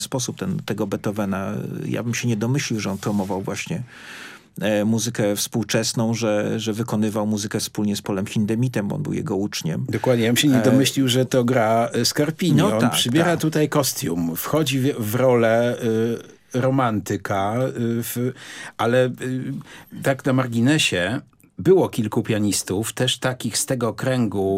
sposób tego Beethovena. Ja bym się nie domyślił, że on promował właśnie muzykę współczesną, że wykonywał muzykę wspólnie z Polem Hindemitem, bo on był jego uczniem. Dokładnie, ja bym się nie domyślił, że to gra Scarpini. No on tak, przybiera tutaj kostium, wchodzi w rolę romantyka, ale tak na marginesie było kilku pianistów, też takich z tego kręgu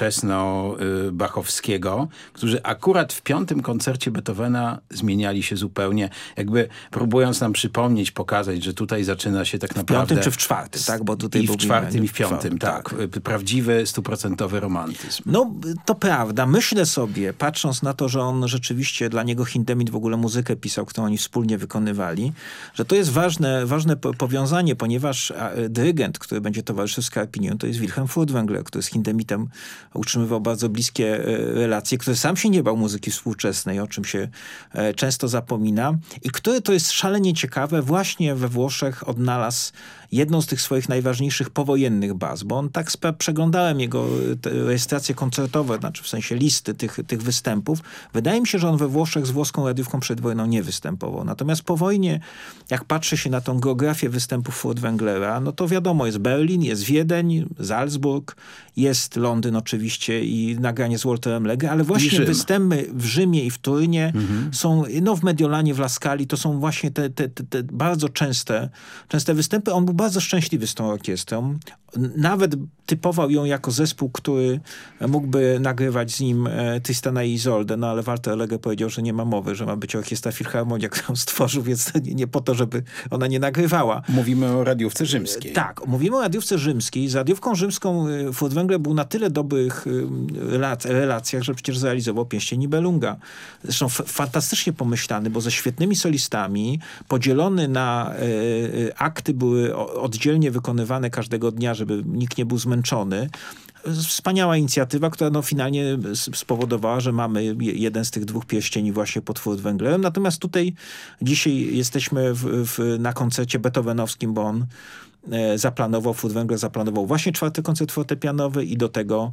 współczesno-bachowskiego, którzy akurat w 5. koncercie Beethovena zmieniali się zupełnie, jakby próbując nam przypomnieć, pokazać, że tutaj zaczyna się tak naprawdę... W 5. czy w 4., tak? Bo tutaj I w 4. i w 5., tak. Prawdziwy, 100% romantyzm. No, to prawda. Myślę sobie, patrząc na to, że on rzeczywiście, dla niego Hindemith w ogóle muzykę pisał, którą oni wspólnie wykonywali, że to jest ważne powiązanie, ponieważ dyrygent, który będzie towarzyszył Scarpiniemu, to jest Wilhelm Furtwängler, który z Hindemithem utrzymywał bardzo bliskie relacje, który sam się nie bał muzyki współczesnej, o czym się często zapomina i który, to jest szalenie ciekawe, właśnie we Włoszech odnalazł jedną z tych swoich najważniejszych powojennych baz, bo on tak przeglądałem jego rejestracje koncertowe, znaczy w sensie listy tych występów. Wydaje mi się, że on we Włoszech z włoską radiówką przed wojną nie występował. Natomiast po wojnie, jak patrzy się na tą geografię występów Furtwänglera, no to wiadomo, jest Berlin, jest Wiedeń, Salzburg, jest Londyn oczywiście i nagranie z Walterem Legge, ale właśnie występy w Rzymie i w Turynie są, no w Mediolanie, w La Scali, to są właśnie te bardzo częste występy. On był bardzo szczęśliwy z tą orkiestrą. Nawet typował ją jako zespół, który mógłby nagrywać z nim Tristana i Isoldę, no ale Walter Legge powiedział, że nie ma mowy, że ma być orkiestra Filharmonia, którą stworzył, więc nie po to, żeby ona nie nagrywała. Mówimy o radiówce rzymskiej. Tak, mówimy o radiówce rzymskiej. Z radiówką rzymską Furtwängler był na tyle dobrych relacjach, że przecież zrealizował Pieśń Nibelunga. Zresztą fantastycznie pomyślany, bo ze świetnymi solistami, podzielony na akty były oddzielnie wykonywane każdego dnia, żeby nikt nie był zmęczony. Wspaniała inicjatywa, która no finalnie spowodowała, że mamy jeden z tych 2 pierścieni właśnie pod Furtwänglerem. Natomiast tutaj dzisiaj jesteśmy na koncercie beethovenowskim, bo on Furtwängler zaplanował właśnie 4. koncert fortepianowy i do tego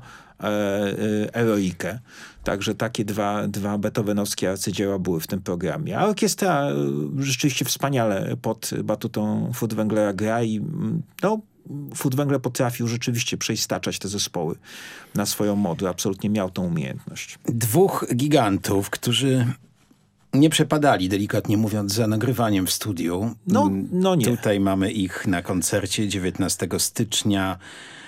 Eroikę. Także takie dwa beethovenowskie arcydzieła były w tym programie. A orkiestra rzeczywiście wspaniale pod batutą Furtwänglera gra i no Furtwängler potrafił rzeczywiście przeistaczać te zespoły na swoją modę. Absolutnie miał tą umiejętność. 2 gigantów, którzy nie przepadali, delikatnie mówiąc, za nagrywaniem w studiu. No nie. Tutaj mamy ich na koncercie 19 stycznia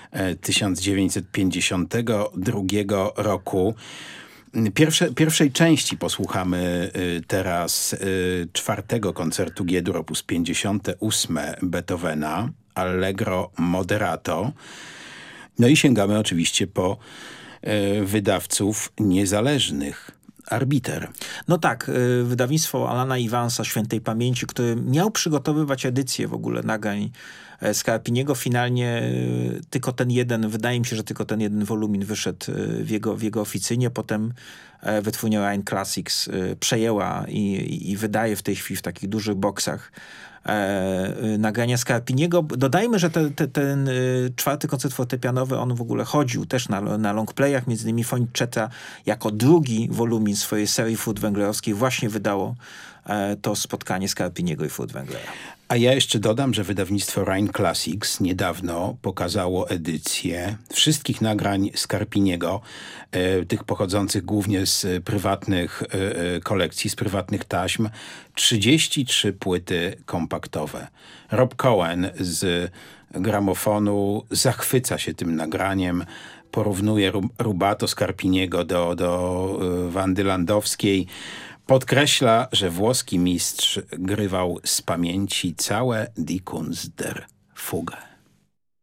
1952 roku. Pierwszej części posłuchamy teraz 4. koncertu G-dur op. 58 Beethovena, Allegro moderato. No i sięgamy oczywiście po wydawców niezależnych. Arbiter. No tak, wydawnictwo Alana Iwansa świętej pamięci, który miał przygotowywać edycję w ogóle nagrań Scarpiniego. Finalnie wydaje mi się, że tylko ten jeden wolumin wyszedł w jego oficynie. Potem wytwórnia Rhine Classics przejęła i wydaje w tej chwili w takich dużych boksach nagrania Scarpiniego. Dodajmy, że ten 4. koncert fortepianowy, on w ogóle chodził też na longplayach, między innymi Fonicetta jako 2. wolumin swojej serii furtwänglerowskiej właśnie wydało to spotkanie Scarpiniego i Furtwänglera. A ja jeszcze dodam, że wydawnictwo Rhine Classics niedawno pokazało edycję wszystkich nagrań Scarpiniego, tych pochodzących głównie z prywatnych kolekcji, z prywatnych taśm. 33 płyty kompaktowe. Rob Cohen z gramofonu zachwyca się tym nagraniem, porównuje rubato Scarpiniego do Wandy Landowskiej. Podkreśla, że włoski mistrz grywał z pamięci całe Die Kunst der Fuge.